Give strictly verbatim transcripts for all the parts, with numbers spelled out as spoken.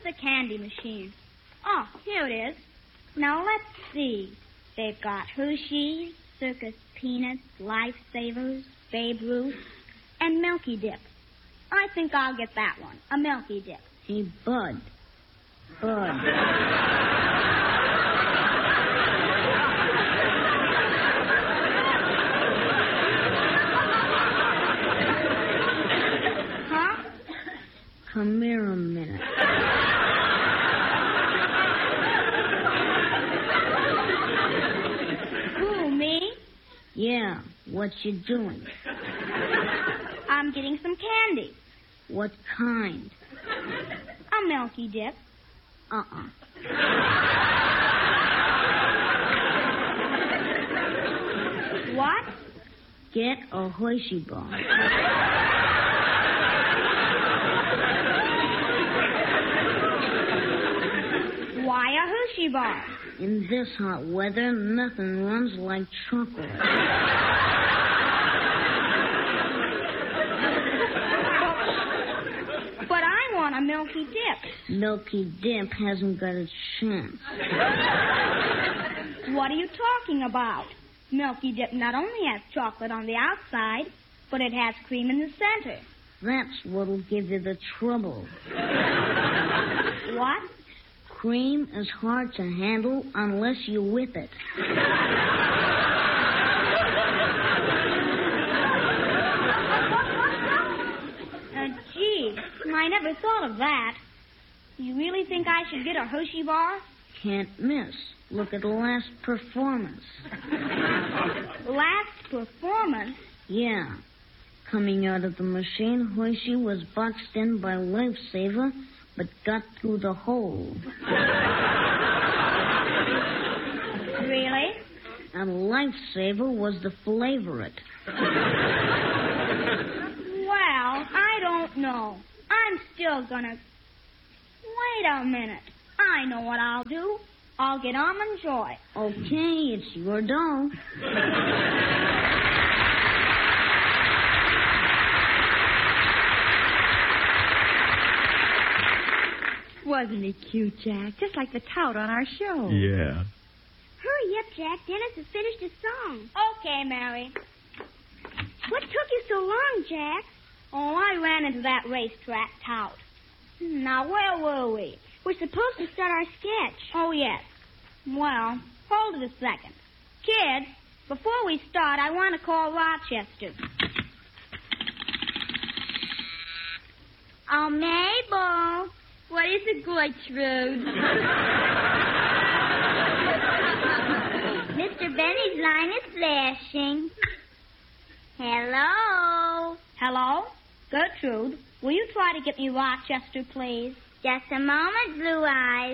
is the candy machine? Oh, here it is. Now, let's see. They've got Hershey's, Circus Peanuts, Lifesavers, Babe Ruth, and Milky Dip. I think I'll get that one, a Milky Dip. Hey, Bud. Bud. Huh? Come here a minute. Who, me? Yeah, what you doing? I'm getting some candy. What kind? A Milky Dip. Uh-uh. What? Get a Hershey bar. Why a Hershey bar? In this hot weather, nothing runs like chocolate. But I want a Milky Dip. Milky Dip hasn't got a chance. What are you talking about? Milky Dip not only has chocolate on the outside, but it has cream in the center. That's what'll give you the trouble. What? Cream is hard to handle unless you whip it. Uh, gee, I never thought of that. You really think I should get a Hershey bar? Can't miss. Look at the last performance. Last performance? Yeah. Coming out of the machine, Hershey was boxed in by Lifesaver, but got through the hole. Really? And Lifesaver was the flavorite. Well, I don't know. I'm still gonna... Wait a minute. I know what I'll do. I'll get Almond Joy. Okay, it's your dough. Wasn't he cute, Jack? Just like the tout on our show. Yeah. Hurry up, Jack. Dennis has finished his song. Okay, Mary. What took you so long, Jack? Oh, I ran into that racetrack tout. Now, where were we? We're supposed to start our sketch. Oh, yes. Well, hold it a second. Kids, before we start, I want to call Rochester. Oh, Mabel. What is it, Gertrude? Mister Benny's line is flashing. Hello? Hello? Gertrude, will you try to get me Rochester, please? Just a moment, Blue Eyes.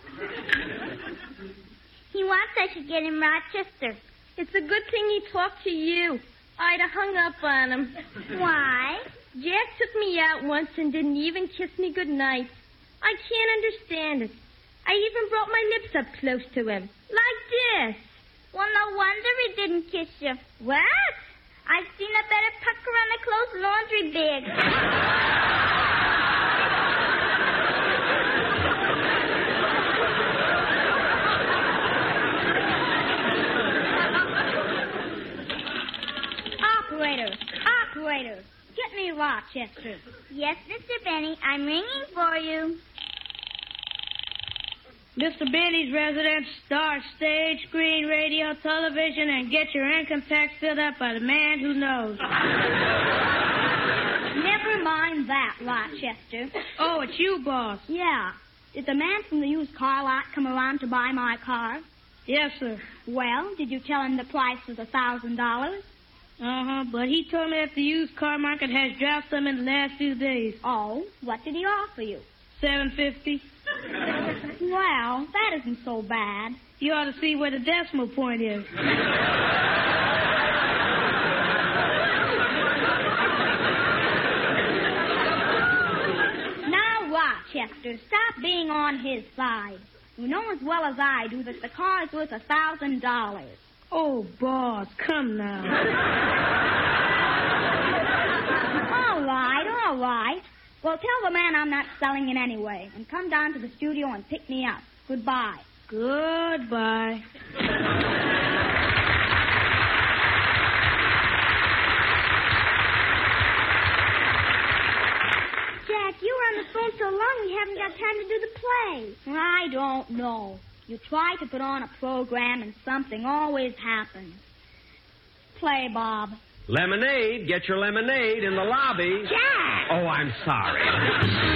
He wants I should get him Rochester. It's a good thing he talked to you. I'd have hung up on him. Why? Jack took me out once and didn't even kiss me goodnight. I can't understand it. I even brought my lips up close to him. Like this. Well, no wonder he didn't kiss you. What? I've seen a better pucker on a clothes laundry bag. Operator, operator, get me Rochester. Yes, Mister Benny, I'm ringing for you. Mister Benny's residence, start stage, screen, radio, television, and get your income tax filled out by the man who knows. Never mind that, Rochester. Oh, it's you, boss. Yeah. Did the man from the used car lot come around to buy my car? Yes, sir. Well, did you tell him the price was a thousand dollars? Uh-huh, but he told me that the used car market has dropped some in the last few days. Oh, what did he offer you? Seven fifty. Well, that isn't so bad. You ought to see where the decimal point is. Now, Rochester, stop being on his side. You know as well as I do that the car is worth a thousand dollars. Oh, boss, come now. All right, all right. Well, tell the man I'm not selling it anyway, and come down to the studio and pick me up. Goodbye. Goodbye. Jack, you were on the phone so long we haven't got time to do the play. I don't know. You try to put on a program and something always happens. Play, Bob. Lemonade. Get your lemonade in the lobby. Jack! Oh, I'm sorry.